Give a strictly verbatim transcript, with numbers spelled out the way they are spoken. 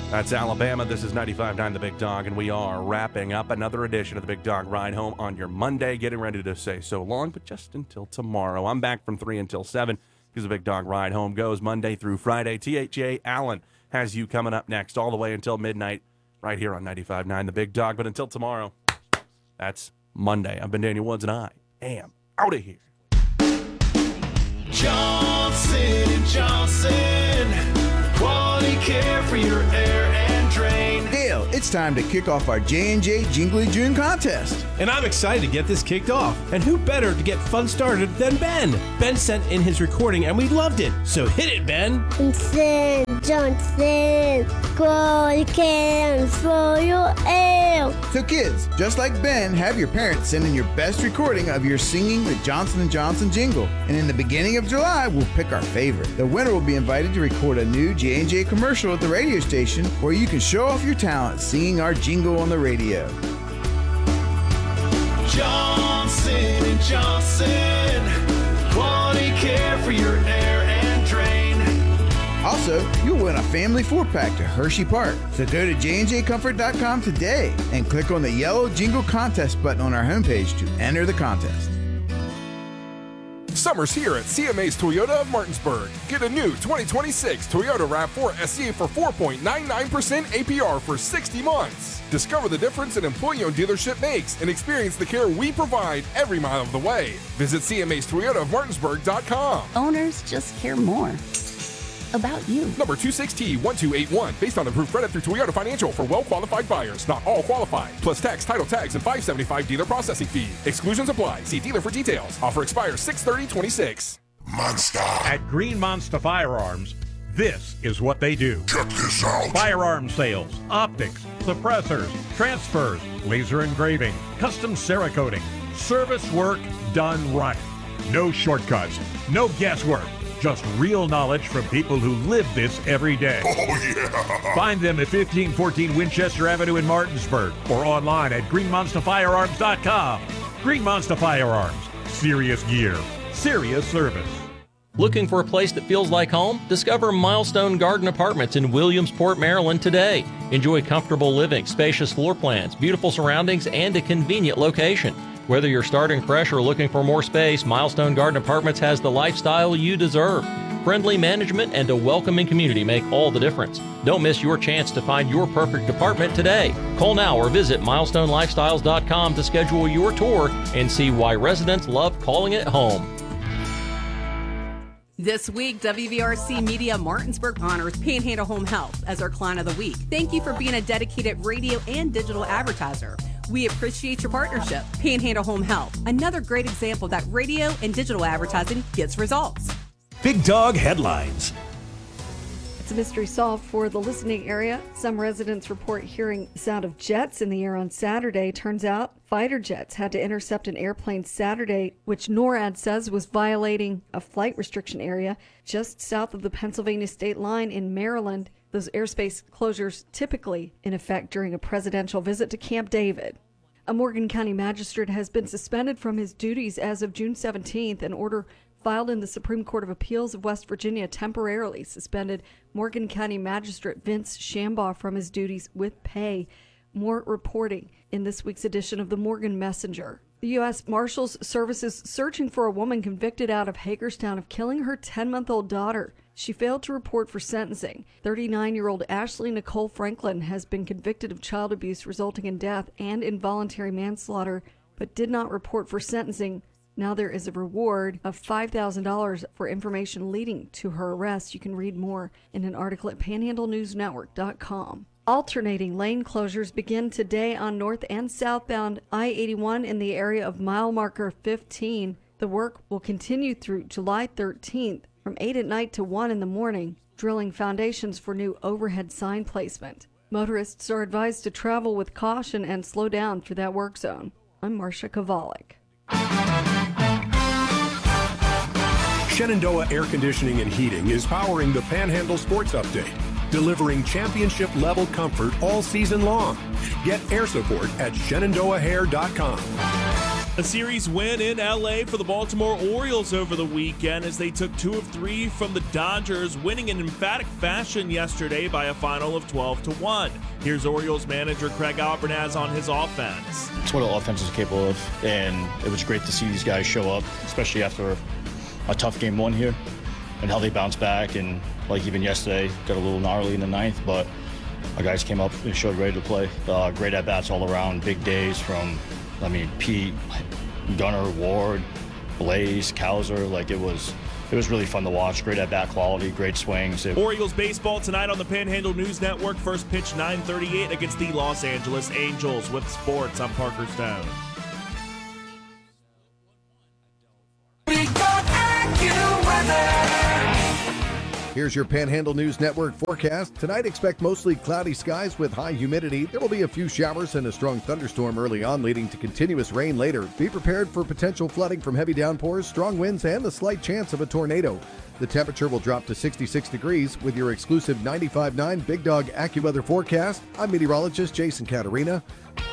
That's Alabama. This is ninety-five point nine The Big Dog, and we are wrapping up another edition of The Big Dog Ride Home on your Monday. Getting ready to say so long, but just until tomorrow. I'm back from three until seven because The Big Dog Ride Home goes Monday through Friday. T H A Allen has you coming up next all the way until midnight right here on ninety-five point nine The Big Dog. But until tomorrow, that's Monday. I've been Daniel Woods, and I am out of here. Johnson and Johnson, quality care for your air and drain. Dale, it's time to kick off our J and J Jingly June contest. And I'm excited to get this kicked off. And who better to get fun started than Ben? Ben sent in his recording and we loved it. So hit it, Ben. Johnson, Johnson, quality care for your air. So kids, just like Ben, have your parents send in your best recording of your singing the Johnson and Johnson jingle. And in the beginning of July, we'll pick our favorite. The winner will be invited to record a new J and J commercial at the radio station where you can show off your talent singing our jingle on the radio. Johnson and Johnson, quality care for your air and drain. Also, you'll win a family four-pack to Hershey Park. So go to j and j comfort dot com today and click on the yellow Jingle Contest button on our homepage to enter the contest. Summer's here at C M A's Toyota of Martinsburg. Get a new twenty twenty-six Toyota RAV four S E for four point nine nine percent A P R for sixty months. Discover the difference an employee-owned dealership makes and experience the care we provide every mile of the way. Visit C M A's Toyota of Martinsburg dot com. Owners just care more about you. Number two six T one two eight one, based on approved credit through Toyota Financial for well-qualified buyers. Not all qualified. Plus tax, title tags, and five seventy-five dealer processing fee. Exclusions apply. See dealer for details. Offer expires six thirty twenty-six. Monster. At Green Monster Firearms, this is what they do. Check this out. Firearm sales, optics, suppressors, transfers, laser engraving, custom Cerakoting, service work done right. No shortcuts, no guesswork. Just real knowledge from people who live this every day. Oh, yeah. Find them at fifteen fourteen Winchester Avenue in Martinsburg or online at green monster firearms dot com. Green Monster Firearms. Serious gear. Serious service. Looking for a place that feels like home? Discover Milestone Garden Apartments in Williamsport, Maryland today. Enjoy comfortable living, spacious floor plans, beautiful surroundings, and a convenient location. Whether you're starting fresh or looking for more space, Milestone Garden Apartments has the lifestyle you deserve. Friendly management and a welcoming community make all the difference. Don't miss your chance to find your perfect apartment today. Call now or visit milestone lifestyles dot com to schedule your tour and see why residents love calling it home. This week, W V R C Media Martinsburg honors Panhandle Home Health as our Client of the Week. Thank you for being a dedicated radio and digital advertiser. We appreciate your partnership. Panhandle Home Health, another great example that radio and digital advertising gets results. Big Dog Headlines. It's a mystery solved for the listening area. Some residents report hearing the sound of jets in the air on Saturday. Turns out fighter jets had to intercept an airplane Saturday, which NORAD says was violating a flight restriction area just south of the Pennsylvania state line in Maryland. Those airspace closures typically in effect during a presidential visit to Camp David. A Morgan County magistrate has been suspended from his duties as of June seventeenth. An order filed in the Supreme Court of Appeals of West Virginia temporarily suspended Morgan County Magistrate Vince Shambaugh from his duties with pay. More reporting in this week's edition of the Morgan Messenger. The U S Marshals Service is searching for a woman convicted out of Hagerstown of killing her ten-month-old daughter. She failed to report for sentencing. thirty-nine-year-old Ashley Nicole Franklin has been convicted of child abuse resulting in death and involuntary manslaughter, but did not report for sentencing. Now there is a reward of five thousand dollars for information leading to her arrest. You can read more in an article at panhandle news network dot com. Alternating lane closures begin today on north and southbound I eighty-one in the area of mile marker fifteen. The work will continue through July thirteenth from eight at night to one in the morning, drilling foundations for new overhead sign placement. Motorists are advised to travel with caution and slow down through that work zone. I'm Marcia Kovalik. Shenandoah Air Conditioning and Heating is powering the Panhandle Sports Update, delivering championship-level comfort all season long. Get air support at shenandoah hair dot com. A series win in L A for the Baltimore Orioles over the weekend as they took two of three from the Dodgers, winning in emphatic fashion yesterday by a final of twelve to one. Here's Orioles manager Craig Albernaz on his offense. It's what the offense is capable of, and it was great to see these guys show up, especially after a tough game one here, and how they bounced back. And like even yesterday, got a little gnarly in the ninth, but our guys came up and showed ready to play. Uh, great at-bats all around, big days from, I mean, Pete, Gunnar, Ward, Blaze, Cowser. Like, it was it was really fun to watch. Great at-bat quality, great swings. It- Orioles baseball tonight on the Panhandle News Network. First pitch nine thirty-eight against the Los Angeles Angels. With sports, I'm Parker Stone. Here's your Panhandle News Network forecast. Tonight, expect mostly cloudy skies with high humidity. There will be a few showers and a strong thunderstorm early on, leading to continuous rain later. Be prepared for potential flooding from heavy downpours, strong winds, and the slight chance of a tornado. The temperature will drop to sixty-six degrees with your exclusive ninety-five point nine Big Dog AccuWeather forecast. I'm meteorologist Jason Caterina.